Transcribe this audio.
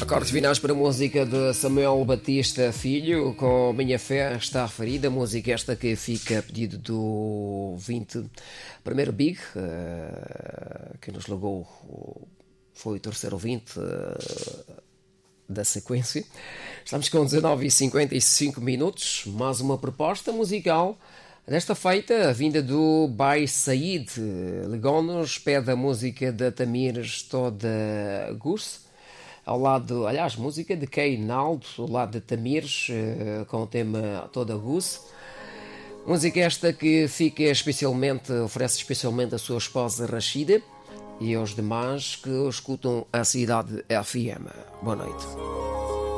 Acordes finais para a música de Samuel Batista Filho, com Minha Fé Está Ferida, música esta que fica a pedido do 20, primeiro Big, que nos legou, foi o terceiro ouvinte da sequência. Estamos com 19h55, mais uma proposta musical. Desta feita, a vinda do Bai Said Ligou-nos, pede a música da Tamires Toda Gus, ao lado, aliás, música de Kay Naldo, ao lado de Tamires, com o tema Toda Gus. Música esta que fica especialmente, oferece especialmente a sua esposa Rashida e aos demais que escutam a Cidade FM. Boa noite.